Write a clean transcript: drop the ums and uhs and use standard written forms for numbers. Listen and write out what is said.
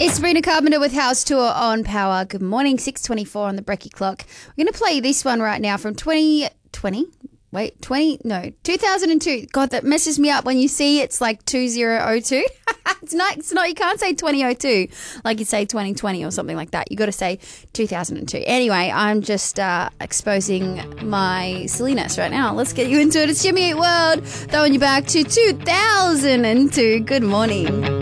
Sabrina Carpenter with House Tour on Power. Good morning, 6:24 on the Brekkie clock. We're going to play this one right now from 2002. God, that messes me up when you see it's like 2002. It's not, you can't say 2002 like you say 2020 or something like that. You got to say 2002. Anyway, I'm just exposing my silliness right now. Let's get you into it. It's Jimmy Eat World, throwing you back to 2002. Good morning.